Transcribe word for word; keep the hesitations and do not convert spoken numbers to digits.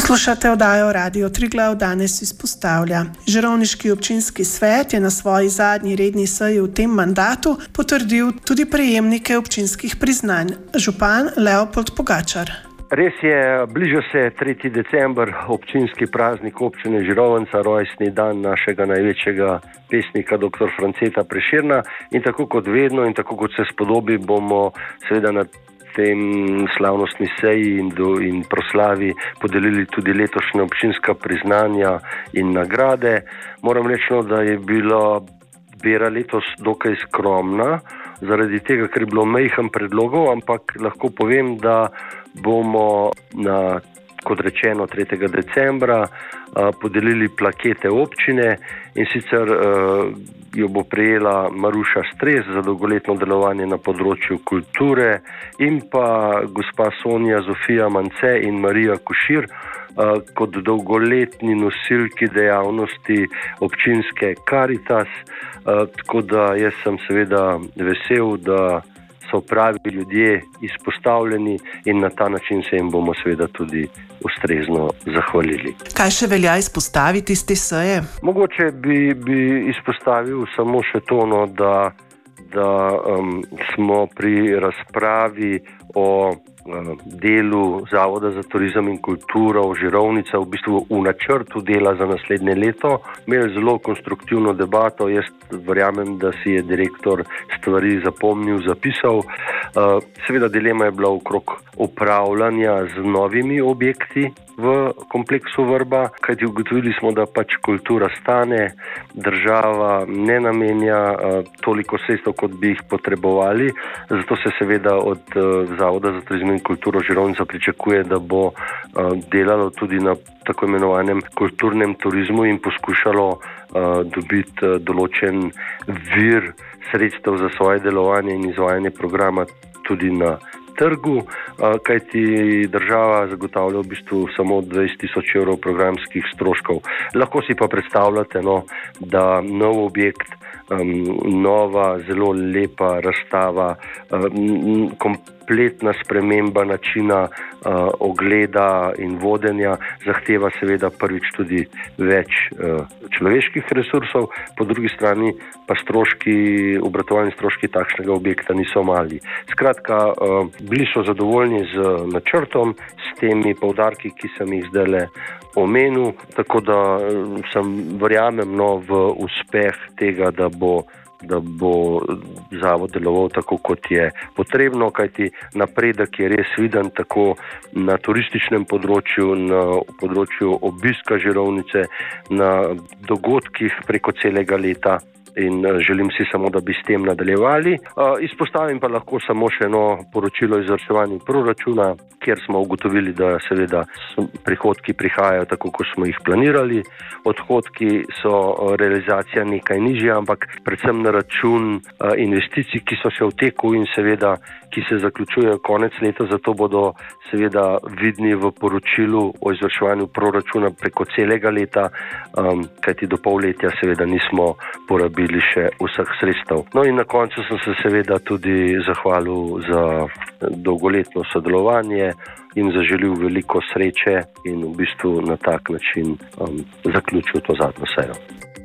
Poslušate oddajo Radio Triglav, danes izpostavlja. Žirovniški občinski svet je na svoji zadnji redni seji v tem mandatu potrdil tudi prejemnike občinskih priznanj. Župan Leopold Pogačar. Res je, bliža se tretji december, občinski praznik občine Žirovnica, rojstni dan našega največjega pesnika, doktor Franceta Prešerna, in tako kot vedno in tako kot se spodobi, bomo seveda na tem slavnostni seji in, do, in proslavi podelili tudi letošnje občinska priznanja in nagrade. Moram reči, da je bila bera letos dokaj skromna, zaradi tega, ker je bilo majhen predlogov, ampak lahko povem, da bomo na, kot rečeno, tretjega decembra a, podelili plakete občine, in sicer a, jo bo prejela Maruša Stres za dolgoletno delovanje na področju kulture in pa gospa Sonja Zofija Mance in Marija Košir a, kot dolgoletni nosilki dejavnosti občinske Karitas, a, tako da jaz sem seveda vesel, da so pravi ljudje izpostavljeni in na ta način se jim bomo seveda tudi ustrezno zahvalili. Kaj še velja izpostaviti iz te seje? Mogoče bi, bi izpostavil samo še to, no, da, da um, smo pri razpravi o delu Zavoda za turizem in kulturo Žirovnica v bistvu v načrtu dela za naslednje leto imeli zelo konstruktivno debato. Jaz verjamem, da si je direktor stvari zapomnil, zapisal. Seveda dilema je bila okrog upravljanja z novimi objekti v kompleksu Vrba, kajti ugotovili smo, da pač kultura stane, država ne namenja toliko sredstev, kot bi jih potrebovali, zato se seveda od Zavoda za turizem in kulturo Žirovnica pričakuje, da bo delalo tudi na tako imenovanem kulturnem turizmu in poskušalo dobiti določen vir sredstev za svoje delovanje in izvajanje programa tudi na trgu, kajti država zagotavlja v bistvu samo dvajset tisoč evrov programskih stroškov. Lahko si pa predstavljate, no, da nov objekt, um, nova, zelo lepa razstava, um, kompletna sprememba načina uh, ogleda in vodenja zahteva seveda prvič tudi več uh, človeških resursov, po drugi strani pa stroški, obratovalni stroški takšnega objekta niso mali. Skratka, uh, bili so zadovoljni z načrtom, s temi poudarki, ki sem jih zdajle omenil, tako da sem verjamem no, v uspeh tega, da bo da bo zavod deloval tako, kot je potrebno, kajti napredek je res viden tako na turističnem področju, na področju obiska Žirovnice, na dogodkih preko celega leta. In želim si samo, da bi s tem nadaljevali. Izpostavim pa lahko samo še eno poročilo o izvrševanju proračuna, kjer smo ugotovili, da seveda prihodki prihajajo tako, kot smo jih planirali. Odhodki so realizacija nekaj nižja, ampak predvsem na račun investicij, ki so še v teku in seveda, ki se zaključujejo konec leta, zato bodo seveda vidni v poročilu o izvrševanju proračuna preko celega leta, kajti do polletja seveda nismo porabili še vseh sredstev. No in na koncu sem se seveda tudi zahvalil za dolgoletno sodelovanje in zaželil veliko sreče in v bistvu na tak način um, zaključil to zadnjo sejo.